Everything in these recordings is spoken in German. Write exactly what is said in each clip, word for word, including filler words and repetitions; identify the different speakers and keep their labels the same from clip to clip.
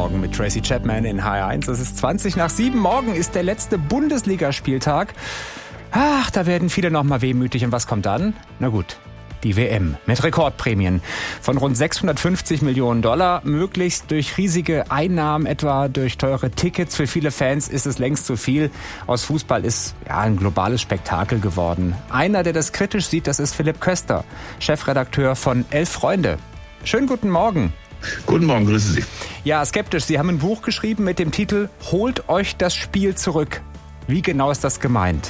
Speaker 1: Morgen mit Tracy Chapman in H R eins. Es ist zwanzig nach sieben. Morgen ist der letzte Bundesligaspieltag. Ach, da werden viele noch mal wehmütig. Und was kommt dann? Na gut, die W M mit Rekordprämien von rund sechshundertfünfzig Millionen Dollar. Möglichst durch riesige Einnahmen, etwa durch teure Tickets. Für viele Fans ist es längst zu viel. Aus Fußball ist ja ein globales Spektakel geworden. Einer, der das kritisch sieht, das ist Philipp Köster, Chefredakteur von Elf Freunde. Schönen guten Morgen.
Speaker 2: Guten Morgen, grüße Sie.
Speaker 1: Ja, skeptisch. Sie haben ein Buch geschrieben mit dem Titel Holt euch das Spiel zurück. Wie genau ist das gemeint?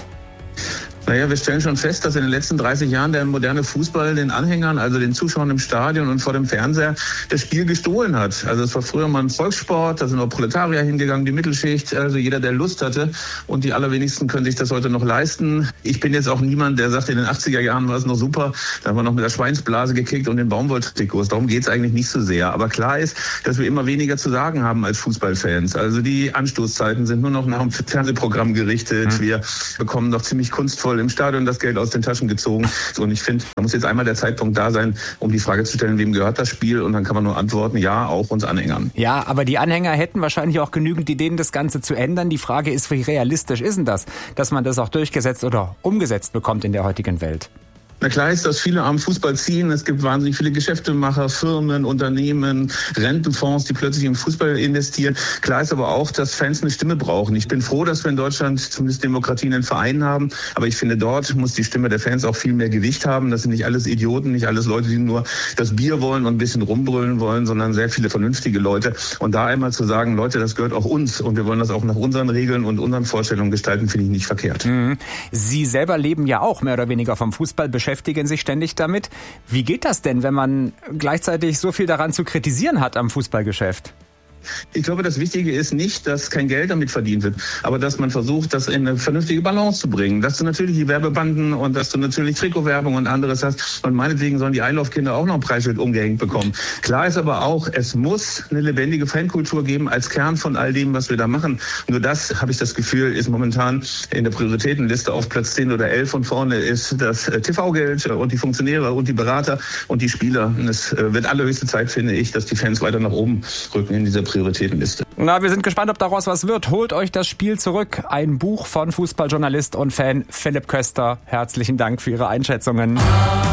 Speaker 2: Naja, wir stellen schon fest, dass in den letzten dreißig Jahren der moderne Fußball den Anhängern, also den Zuschauern im Stadion und vor dem Fernseher, das Spiel gestohlen hat. Also es war früher mal ein Volkssport, da sind auch Proletarier hingegangen, die Mittelschicht, also jeder, der Lust hatte. Und die allerwenigsten können sich das heute noch leisten. Ich bin jetzt auch niemand, der sagt, in den achtziger Jahren war es noch super, da haben wir noch mit der Schweinsblase gekickt und den Baumwolltrikots. Darum geht es eigentlich nicht so sehr. Aber klar ist, dass wir immer weniger zu sagen haben als Fußballfans. Also die Anstoßzeiten sind nur noch nach dem Fernsehprogramm gerichtet. Mhm. Wir bekommen noch ziemlich kunstvoll im Stadion das Geld aus den Taschen gezogen. Und ich finde, da muss jetzt einmal der Zeitpunkt da sein, um die Frage zu stellen, wem gehört das Spiel? Und dann kann man nur antworten, ja, auch uns Anhängern.
Speaker 1: Ja, aber die Anhänger hätten wahrscheinlich auch genügend Ideen, das Ganze zu ändern. Die Frage ist, wie realistisch ist denn das, dass man das auch durchgesetzt oder umgesetzt bekommt in der heutigen Welt?
Speaker 2: Na klar ist, dass viele am Fußball ziehen. Es gibt wahnsinnig viele Geschäftemacher, Firmen, Unternehmen, Rentenfonds, die plötzlich im Fußball investieren. Klar ist aber auch, dass Fans eine Stimme brauchen. Ich bin froh, dass wir in Deutschland zumindest Demokratien in Vereinen haben. Aber ich finde, dort muss die Stimme der Fans auch viel mehr Gewicht haben. Das sind nicht alles Idioten, nicht alles Leute, die nur das Bier wollen und ein bisschen rumbrüllen wollen, sondern sehr viele vernünftige Leute. Und da einmal zu sagen, Leute, das gehört auch uns und wir wollen das auch nach unseren Regeln und unseren Vorstellungen gestalten, finde ich nicht verkehrt.
Speaker 1: Mhm. Sie selber leben ja auch mehr oder weniger vom Fußball, beschäftigen sich ständig damit. Wie geht das denn, wenn man gleichzeitig so viel daran zu kritisieren hat am Fußballgeschäft?
Speaker 2: Ich glaube, das Wichtige ist nicht, dass kein Geld damit verdient wird, aber dass man versucht, das in eine vernünftige Balance zu bringen. Dass du natürlich die Werbebanden und dass du natürlich Trikotwerbung und anderes hast. Und meinetwegen sollen die Einlaufkinder auch noch ein Preisschild umgehängt bekommen. Klar ist aber auch, es muss eine lebendige Fankultur geben als Kern von all dem, was wir da machen. Nur das, habe ich das Gefühl, ist momentan in der Prioritätenliste auf Platz zehn oder elf. Und vorne ist das T V-Geld und die Funktionäre und die Berater und die Spieler. Und es wird allerhöchste Zeit, finde ich, dass die Fans weiter nach oben rücken in dieser Prioritätenliste.
Speaker 1: Na, wir sind gespannt, ob daraus was wird. Holt euch das Spiel zurück. Ein Buch von Fußballjournalist und Fan Philipp Köster. Herzlichen Dank für Ihre Einschätzungen.